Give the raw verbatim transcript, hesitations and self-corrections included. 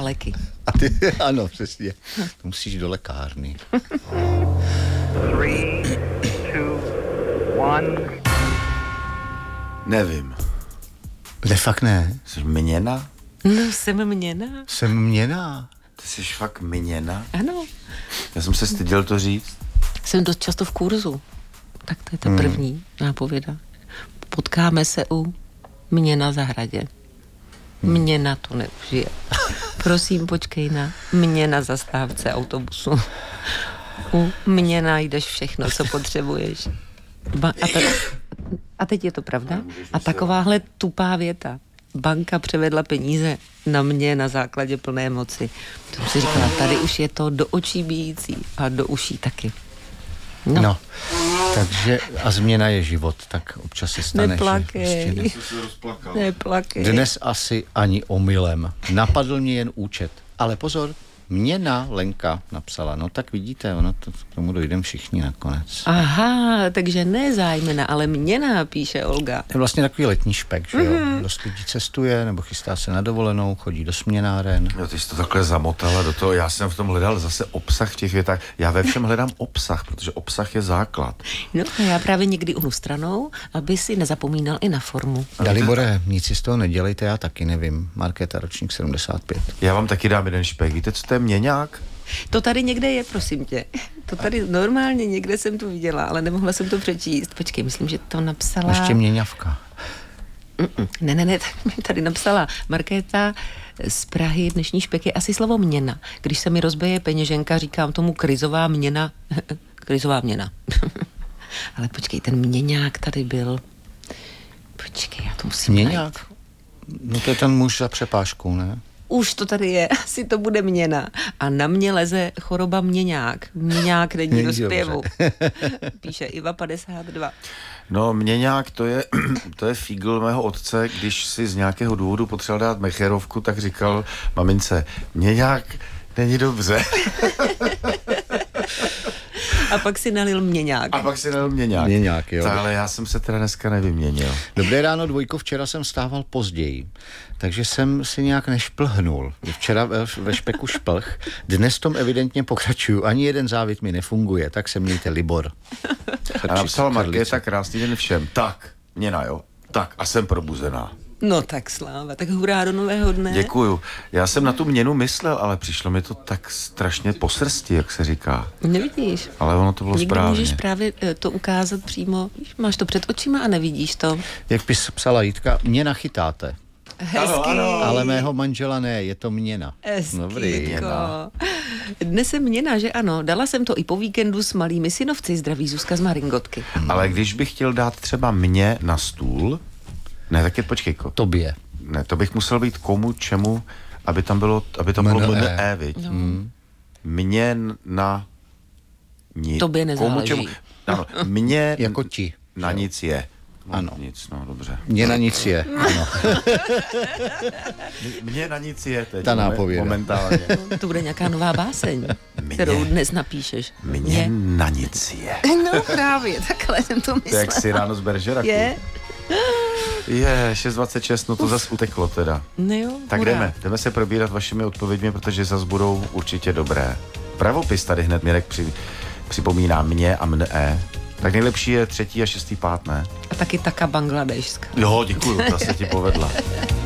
léky. A ty, ano, přesně. To musíš do lékárny. Three, two, one. Nevím. Ne, fakt ne. Jsi měna? No, jsem měna. Jsem měna. Ty jsi fakt měna? Ano. Já jsem se styděl to říct. Jsem dost často v kurzu. Tak to je ta první nápověda. Potkáme se u mě na zahradě. Mě na to neužije. Prosím, počkej na mě na zastávce autobusu. U mě najdeš všechno, co potřebuješ. Ba- a, te- a teď je to pravda? A takováhle tupá věta. Banka převedla peníze na mě na základě plné moci. To jsem si říkala, tady už je to do očí bíjící a do uší taky. No, No, takže a změna je život, tak občas se stane, neplakej, že prostě ne. neplakej. Dnes asi ani omylem. Napadl mě jen účet. Ale pozor, měna Lenka napsala. No tak vidíte, ono to, k tomu dojdeme všichni nakonec. Aha, takže ne zájmena, ale měna, píše Olga. Je vlastně takový letní špek, že jo? Mm-hmm. Dost lidí cestuje, nebo chystá se na dovolenou, chodí do směnáren. Jo, ty jsi to takhle zamotala do toho. Já jsem v tom hledal zase obsah v těch větách. Já ve všem hledám obsah, protože obsah je základ. No a já právě někdy uhnu stranou, aby si nezapomínal i na formu. Dalibore, nic si z toho nedělejte, já taky nevím. Markéta, ročník sedmdesát pět. Já vám taky dám jeden špek. Víte, co to je měňák? To tady někde je, prosím tě. To tady normálně někde jsem to viděla, ale nemohla jsem to přečíst. Počkej, myslím, že to napsala... Ještě měňavka. Mm-mm. Ne, ne, ne, tak mi tady napsala Markéta z Prahy. Dnešní špek je asi slovo měna. Když se mi rozbije peněženka, říkám tomu krizová měna. Krizová měna. Ale počkej, ten měňák tady byl. Počkej, já to musím Měňák? najít. No to je ten muž za přepážkou, ne? Už to tady je, asi to bude měna. A na mě leze choroba měňák. Měňák není do zpěvu. Píše Iva padesát dva. No, měňák, to je, to je fígl mého otce, když si z nějakého důvodu potřeboval dát mecherovku, tak říkal mamince, měňák není dobře. A pak si nalil měňák. A pak si nalil měňák. Měňák, jo. Ale já jsem se teda dneska nevyměnil. Dobré ráno, Dvojko, včera jsem stával později, takže jsem si nějak nešplhnul. Včera ve, ve špeku šplh, dnes v tom evidentně pokračuju, ani jeden závit mi nefunguje, tak se mějte Libor. A napsala Markéta, krásný den všem. Tak, měna, jo? Tak, a jsem probuzená. No tak sláva, tak hurá do nového dne. Děkuju. Já jsem na tu měnu myslel, ale přišlo mi to tak strašně po srsti, jak se říká. Nevidíš? Ale ono to bylo Někdy správně. můžeš právě eh, to ukázat přímo, víš, máš to před očima a nevidíš to. Jak pis, psala Jitka, mě nachytáte. Hezký. Ale mého manžela ne, je to měna. Hezký, Dobrý. Jitko. Dnes je měna, že ano. Dala jsem to i po víkendu s malými synovci. Zdraví Zuzka z Maringotky. Ale když bych chtěl dát třeba mě na stůl, ne, tak je, počkej, ko, Tobě. ne, to bych musel být komu, čemu, aby tam bylo, aby tam bylo Mne. mne, viď? No. Hmm. Mě na ni, Tobě nezáleží. Komu, čemu, ano, mě Jako ti. na nic je. No, Ano. Nic, no, dobře. Mě na nic je. Ano. Mě na nic je teď. Ta momen- nápověda. Momentálně. To bude nějaká nová báseň, Mě. kterou dnes napíšeš. Mě na nic je. No právě, takhle jsem to To myslela. jak si ráno z Beržeraku. Je? Je, šest dvacet šest, no to zas uteklo teda. No jo, Tak hurá. jdeme, jdeme se probírat vašimi odpověďmi, protože zas budou určitě dobré. Pravopis tady hned Mirek při, připomíná mě a mne. Tak nejlepší je třetí a šestý pát, ne? A taky taka bangladešská. Jo, děkuju, ta se ti povedla.